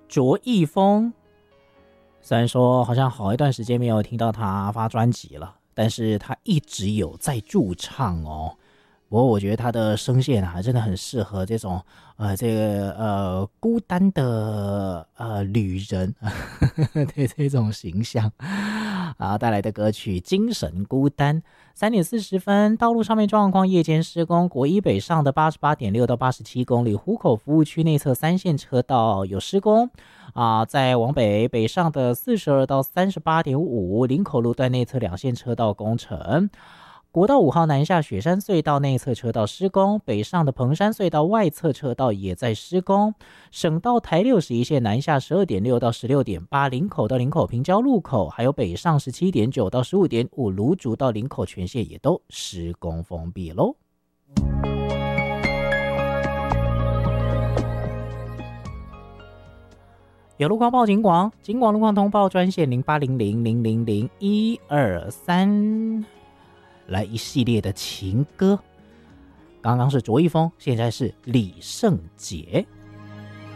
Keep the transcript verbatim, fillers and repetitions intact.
卓一峰，虽然说好像好一段时间没有听到他发专辑了，但是他一直有在驻唱哦。不过我觉得他的声线啊，真的很适合这种呃这个呃孤单的呃旅人对这种形象啊带来的歌曲《精神孤单》。三点四十分，道路上面状况：夜间施工，国一北上的八十八点六到八十七公里，湖口服务区内侧三线车道有施工啊，在往北北上的四十二到三十八点五，林口路段内侧两线车道工程。国道五号南下雪山隧道内侧车道施工，北上的彭山隧道外侧车道也在施工。省道台六十一线南下十二点六到十六点八，林口到林口平交路口，还有北上十七点九到十五点五，芦竹到林口全线也都施工封闭喽。有路况报警广，警广路况通报专线零八零零零零零一二三。来一系列的情歌，刚刚是卓一峰，现在是李圣杰。